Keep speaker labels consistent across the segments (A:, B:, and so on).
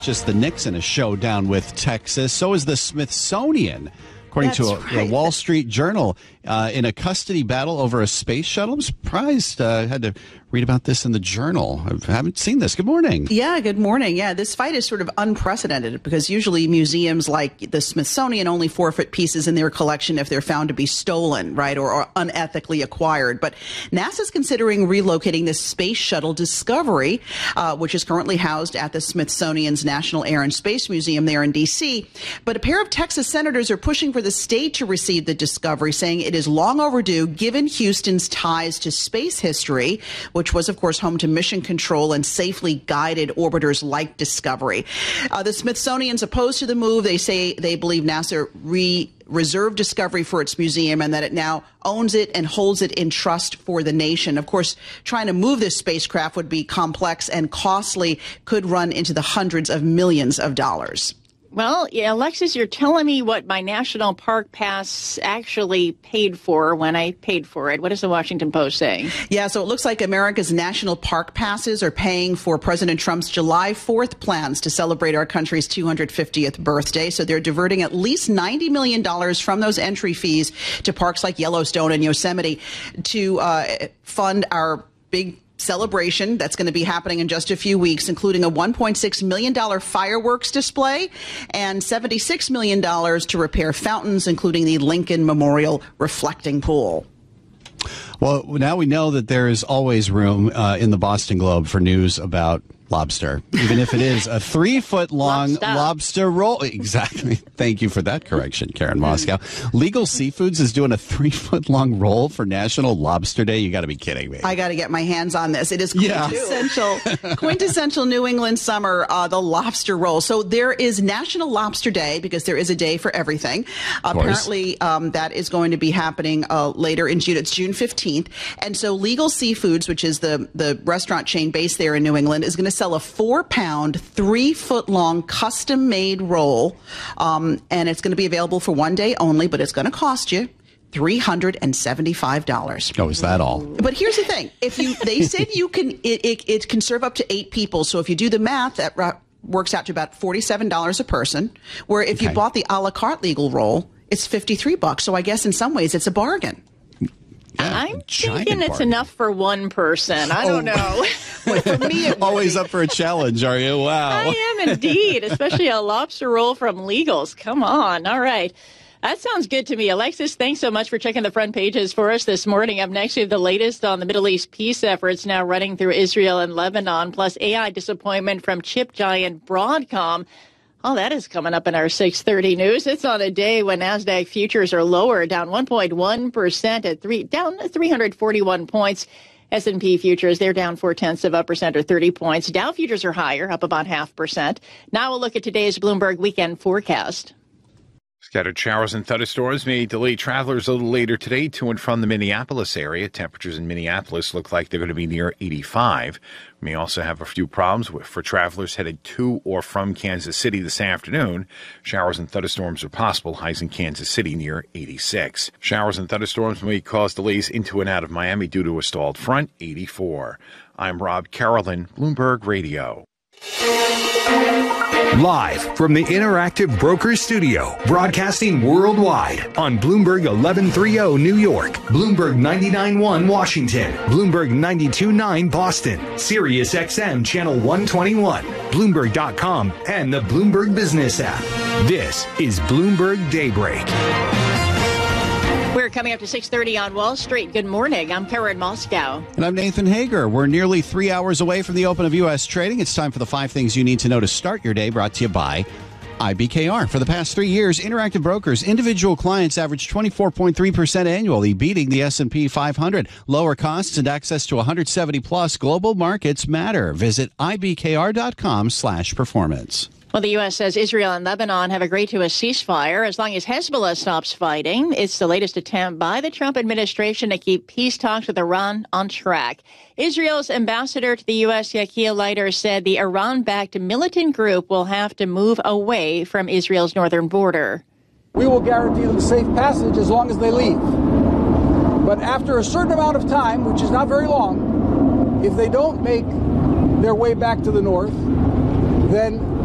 A: Just the Nixon a showdown with Texas. So is the Smithsonian, according to a Wall Street Journal, in a custody battle over a space shuttle. I'm surprised. I had to read about this in the Journal. I haven't seen this. Good morning.
B: Yeah, good morning. Yeah, this fight is sort of unprecedented because usually museums like the Smithsonian only forfeit pieces in their collection if they're found to be stolen, right, or unethically acquired. But NASA's considering relocating this space shuttle Discovery, which is currently housed at the Smithsonian's National Air and Space Museum there in D.C. But a pair of Texas senators are pushing for the state to receive the Discovery, saying it is long overdue given Houston's ties to space history, which was, of course, home to mission control and safely guided orbiters like Discovery. The Smithsonian's opposed to the move. They say they believe NASA reserved Discovery for its museum and that it now owns it and holds it in trust for the nation. Of course, trying to move this spacecraft would be complex and costly, could run into the hundreds of millions of dollars.
C: Well, yeah, Alexis, you're telling me what my National Park Pass actually paid for when I paid for it. What is the Washington Post saying?
B: Yeah, so it looks like America's National Park Passes are paying for President Trump's July 4th plans to celebrate our country's 250th birthday. So they're diverting at least $90 million from those entry fees to parks like Yellowstone and Yosemite to fund our big celebration that's going to be happening in just a few weeks, including a $1.6 million fireworks display and $76 million to repair fountains, including the Lincoln Memorial reflecting pool.
A: Well, now we know that there is always room in the Boston Globe for news about lobster, even if it is a 3-foot-long lobster roll. Exactly. Thank you for that correction, Karen Moscow. Legal Seafoods is doing a 3-foot-long roll for National Lobster Day. You got to be kidding me.
B: I got to get my hands on this. It is quintessential New England summer, the lobster roll. So there is National Lobster Day because there is a day for everything. Apparently, that is going to be happening later in June. It's June 15th. And so Legal Seafoods, which is the restaurant chain based there in New England, is going to sell a 4-pound, 3-foot-long custom-made roll, and it's going to be available for one day only, but it's going to cost you $375.
A: Oh, is that all?
B: But here's the thing: they said you can, it can serve up to 8 people. So if you do the math, that works out to about $47 a person. Where if you bought the a la carte legal roll, it's $53. So I guess in some ways it's a bargain.
A: Yeah,
C: I'm thinking it's enough for one person. I don't know.
B: But for me,
A: always up for a challenge, are you? Wow.
C: I am indeed, especially a lobster roll from Legals. Come on. All right. That sounds good to me. Alexis, thanks so much for checking the front pages for us this morning. Up next, we have the latest on the Middle East peace efforts now running through Israel and Lebanon, plus AI disappointment from chip giant Broadcom. Oh, that is coming up in our 6:30 news. It's on a day when NASDAQ futures are lower, down 1.1% down 341 points. S&P futures, they're down 0.4% or 30 points. Dow futures are higher, up about 0.5%. Now we'll look at today's Bloomberg weekend forecast.
D: Scattered showers and thunderstorms may delay travelers a little later today to and from the Minneapolis area. Temperatures in Minneapolis look like they're going to be near 85. We may also have a few problems for travelers headed to or from Kansas City this afternoon. Showers and thunderstorms are possible. Highs in Kansas City near 86. Showers and thunderstorms may cause delays into and out of Miami due to a stalled front, 84. I'm Rob Carolyn, Bloomberg Radio.
E: Live from the Interactive Brokers Studio, broadcasting worldwide on Bloomberg 1130 New York, Bloomberg 99.1 Washington, Bloomberg 92.9 Boston, Sirius XM Channel 121, Bloomberg.com, and the Bloomberg Business app. This is Bloomberg Daybreak.
C: We're coming up to 6:30 on Wall Street. Good morning. I'm Karen Moscow.
A: And I'm Nathan Hager. We're nearly 3 hours away from the open of U.S. trading. It's time for the 5 things you need to know to start your day, brought to you by IBKR. For the past 3 years, Interactive Brokers individual clients averaged 24.3% annually, beating the S&P 500. Lower costs and access to 170-plus global markets matter. Visit ibkr.com/performance.
C: Well, the U.S. says Israel and Lebanon have agreed to a ceasefire as long as Hezbollah stops fighting. It's the latest attempt by the Trump administration to keep peace talks with Iran on track. Israel's ambassador to the U.S., Yaakov Leiter, said the Iran-backed militant group will have to move away from Israel's northern border.
F: We will guarantee them safe passage as long as they leave. But after a certain amount of time, which is not very long, if they don't make their way back to the north, then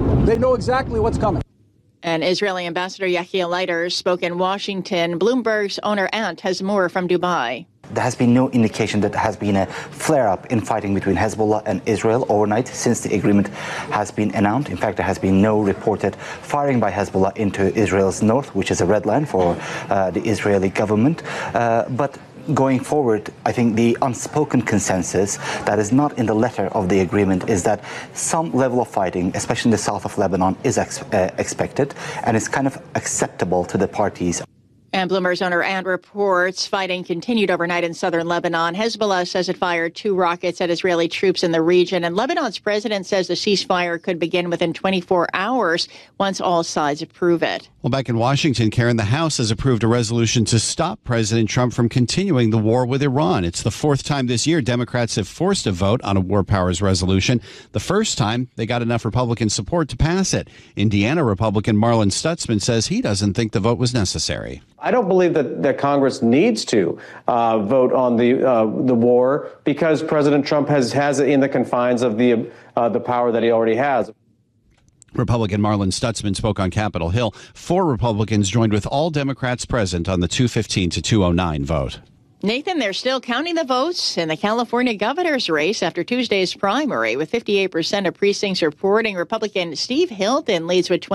F: They know exactly what's coming.
C: And Israeli Ambassador Yahya Leiter spoke in Washington. Bloomberg's Oner Ant has more from Dubai.
G: There has been no indication that there has been a flare-up in fighting between Hezbollah and Israel overnight since the agreement has been announced. In fact, there has been no reported firing by Hezbollah into Israel's north, which is a red line for the Israeli government. But going forward, I think the unspoken consensus that is not in the letter of the agreement is that some level of fighting, especially in the south of Lebanon, is expected and is kind of acceptable to the parties.
C: And Bloomberg's Oner Ant reports fighting continued overnight in southern Lebanon. Hezbollah says it fired 2 rockets at Israeli troops in the region. And Lebanon's president says the ceasefire could begin within 24 hours once all sides approve it.
A: Well, back in Washington, Karen, the House has approved a resolution to stop President Trump from continuing the war with Iran. It's the 4th time this year Democrats have forced a vote on a war powers resolution. The first time they got enough Republican support to pass it. Indiana Republican Marlin Stutzman says he doesn't think the vote was necessary.
H: I don't believe that Congress needs to vote on the war because President Trump has it in the confines of the power that he already has.
A: Republican Marlin Stutzman spoke on Capitol Hill. 4 Republicans joined with all Democrats present on the 215 to 209 vote.
C: Nathan, they're still counting the votes in the California governor's race after Tuesday's primary, with 58% of precincts reporting Republican Steve Hilton leads with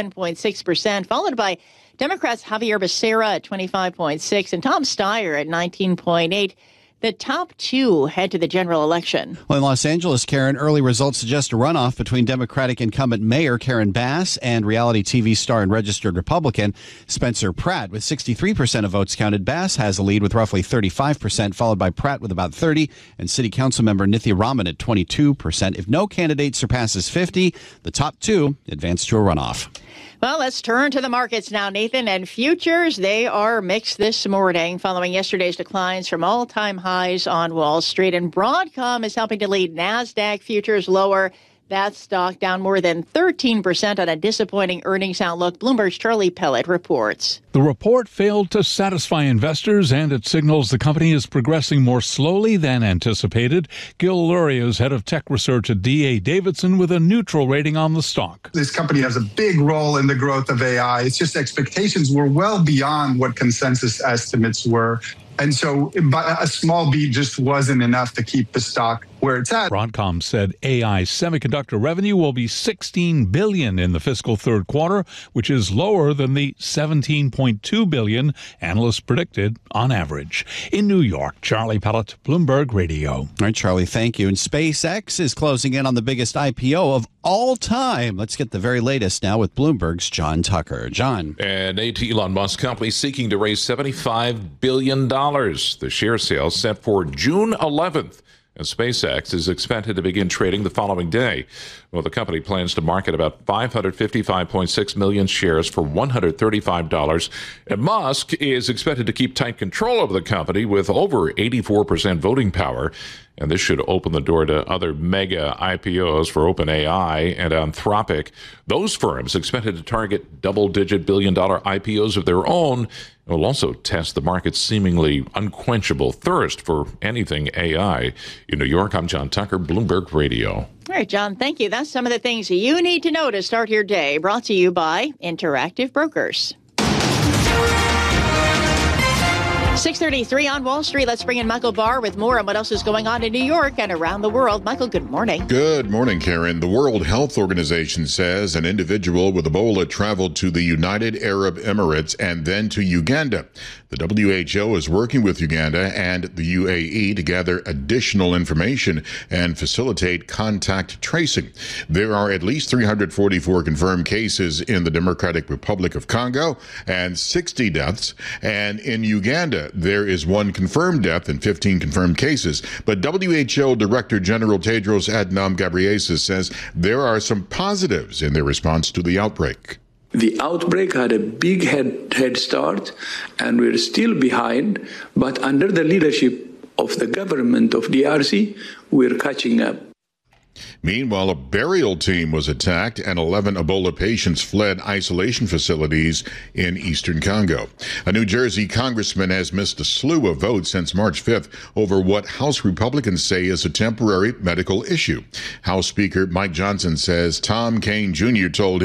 C: 27.6%, followed by Democrats Javier Becerra at 25.6% and Tom Steyer at 19.8%. The top 2 head to the general election.
A: Well, in Los Angeles, Karen, early results suggest a runoff between Democratic incumbent Mayor Karen Bass and reality TV star and registered Republican Spencer Pratt. With 63% of votes counted, Bass has a lead with roughly 35%, followed by Pratt with about 30%, and City Council member Nithya Raman at 22%. If no candidate surpasses 50%, the top 2 advance to a runoff.
C: Well, let's turn to the markets now, Nathan. And futures, they are mixed this morning following yesterday's declines from all-time highs on Wall Street. And Broadcom is helping to lead NASDAQ futures lower. That stock down more than 13% on a disappointing earnings outlook. Bloomberg's Charlie Pellet reports.
I: The report failed to satisfy investors, and it signals the company is progressing more slowly than anticipated. Gil Luria is head of tech research at D.A. Davidson with a neutral rating on the stock.
J: This company has a big role in the growth of AI. It's just expectations were well beyond what consensus estimates were. And so a small beat just wasn't enough to keep the stock where it's at.
I: Broadcom said AI semiconductor revenue will be $16 billion in the fiscal third quarter, which is lower than the $17.2 billion analysts predicted on average. In New York, Charlie Pellet, Bloomberg Radio.
A: All right, Charlie, thank you. And SpaceX is closing in on the biggest IPO of all time. Let's get the very latest now with Bloomberg's John Tucker. John.
K: And Elon Musk company seeking to raise $75 billion. The share sale set for June 11th. And SpaceX is expected to begin trading the following day. Well, the company plans to market about 555.6 million shares for $135. And Musk is expected to keep tight control of the company with over 84% voting power. And this should open the door to other mega IPOs for OpenAI and Anthropic. Those firms expected to target double-digit billion-dollar IPOs of their own. It will also test the market's seemingly unquenchable thirst for anything AI. In New York, I'm John Tucker, Bloomberg Radio.
C: All right, John, thank you. That's some of the things you need to know to start your day. Brought to you by Interactive Brokers. 6:33 on Wall Street. Let's bring in Michael Barr with more on what else is going on in New York and around the world. Michael, good morning.
L: Good morning, Karen. The World Health Organization says an individual with Ebola traveled to the United Arab Emirates and then to Uganda. The WHO is working with Uganda and the UAE to gather additional information and facilitate contact tracing. There are at least 344 confirmed cases in the Democratic Republic of Congo and 60 deaths. And in Uganda, there is 1 confirmed death and 15 confirmed cases. But WHO Director General Tedros Adhanom Ghebreyesus says there are some positives in their response to the outbreak.
M: The outbreak had a big head start, and we're still behind, but under the leadership of the government of DRC, we're catching up.
L: Meanwhile, a burial team was attacked and 11 Ebola patients fled isolation facilities in eastern Congo. A New Jersey congressman has missed a slew of votes since March 5th over what House Republicans say is a temporary medical issue. House Speaker Mike Johnson says Tom Kane Jr. told